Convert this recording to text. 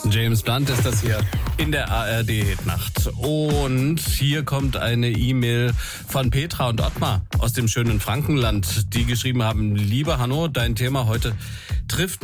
James Blunt ist das hier in der ARD-Nacht. Und hier kommt eine E-Mail von Petra und Ottmar aus dem schönen Frankenland, die geschrieben haben: Lieber Hanno, dein Thema heute trifft